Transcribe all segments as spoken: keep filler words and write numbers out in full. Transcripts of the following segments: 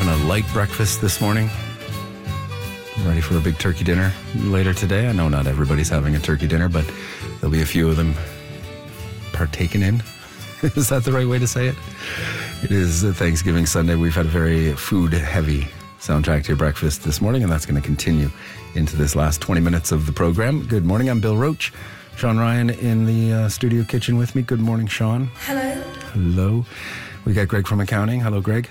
having a light breakfast this morning? Ready for a big turkey dinner later today? I know not everybody's having a turkey dinner, but there'll be a few of them partaken in. Is that the right way to say it? It is Thanksgiving Sunday. We've had a very food-heavy soundtrack to your breakfast this morning, and that's going to continue into this last twenty minutes of the program. Good morning. I'm Bill Roach. Sean Ryan in the uh, studio kitchen with me. Good morning, Sean. Hello. Hello. We got Greg from accounting. Hello, Greg.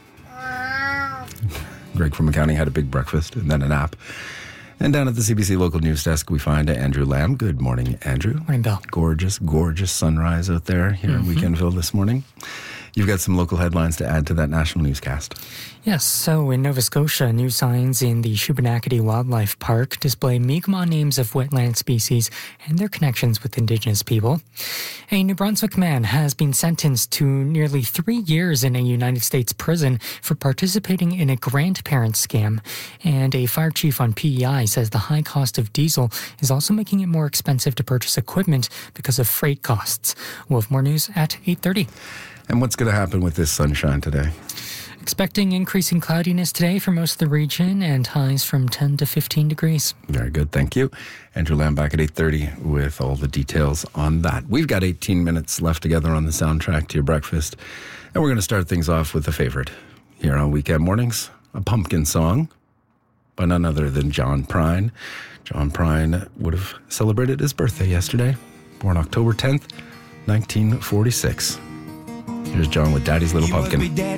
Greg from accounting had a big breakfast and then a nap. And down at the C B C local news desk, we find Andrew Lamb. Good morning, Andrew. Morning, Bill. Gorgeous, gorgeous sunrise out there here mm-hmm. in Weekendville this morning. You've got some local headlines to add to that national newscast. Yes, so in Nova Scotia, new signs in the Shubenacadie Wildlife Park display Mi'kmaq names of wetland species and their connections with Indigenous people. A New Brunswick man has been sentenced to nearly three years in a United States prison for participating in a grandparent scam. And a fire chief on P E I says the high cost of diesel is also making it more expensive to purchase equipment because of freight costs. We'll have more news at eight thirty. And what's going to happen with this sunshine today? Expecting increasing cloudiness today for most of the region and highs from ten to fifteen degrees. Very good, thank you. Andrew Lamb back at eight thirty with all the details on that. We've got eighteen minutes left together on the soundtrack to your breakfast. And we're going to start things off with a favorite here on Weekend Mornings, a pumpkin song by none other than John Prine. John Prine would have celebrated his birthday yesterday, born October tenth, nineteen forty-six. Here's John with Daddy's Little Pumpkin.